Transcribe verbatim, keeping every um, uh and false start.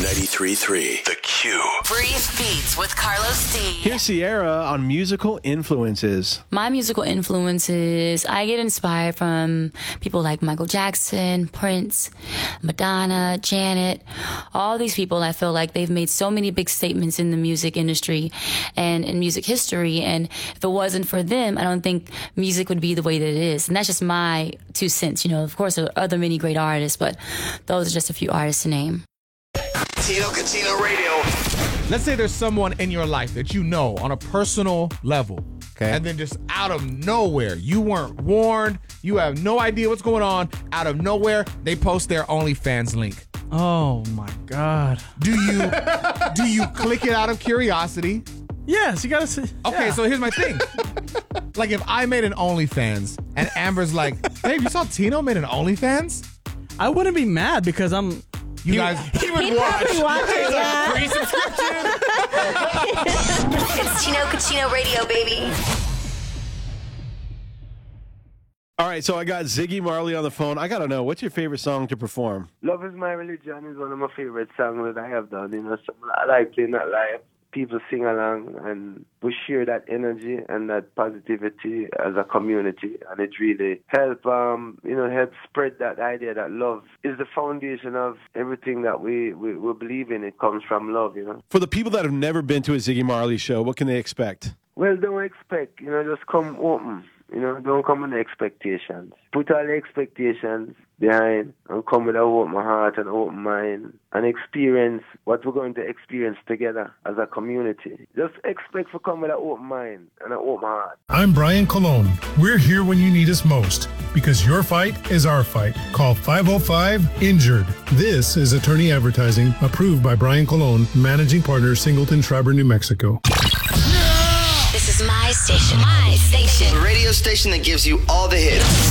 ninety-three point three The Q. Breathe Beats with Carlos D. Here's Sierra on musical influences. My musical influences, I get inspired from people like Michael Jackson, Prince, Madonna, Janet, all these people. I feel like they've made so many big statements in the music industry and in music history. And if it wasn't for them, I don't think music would be the way that it is. And that's just my two cents. You know, of course, there are other many great artists, but those are just a few artists to name. Tino Catino Radio. Let's say there's someone in your life that you know on a personal level. Okay. And then just out of nowhere, you weren't warned, you have no idea what's going on, out of nowhere, they post their OnlyFans link. Oh my God. Do you do you click it out of curiosity? Yes, you gotta see. Okay, yeah. so here's my thing. Like if I made an OnlyFans and Amber's like, babe, you saw Tino made an OnlyFans? I wouldn't be mad because I'm You guys, he would He'd watch. probably watch it, yeah. Free subscription. It's Tino Catino Radio, baby. All right, so I got Ziggy Marley on the phone. I got to know, what's your favorite song to perform? Love Is My Religion is one of my favorite songs that I have done. You know, so I like playing that live. People sing along, and we share that energy and that positivity as a community, and it really help, um, you know, help spread that idea that love is the foundation of everything that we, we, we believe in. It comes from love, you know. For the people that have never been to a Ziggy Marley show, what can they expect? Well, don't expect, you know, just come open. You know, don't come with expectations. Put all the expectations behind and come with an open heart and open mind and experience what we're going to experience together as a community. Just expect to come with an open mind and an open heart. I'm Brian Colon. We're here when you need us most because your fight is our fight. Call five oh five injured. This is attorney advertising approved by Brian Colon, managing partner, Singleton, Schreiber, New Mexico. This is my station. My station. The radio station that gives you all the hits.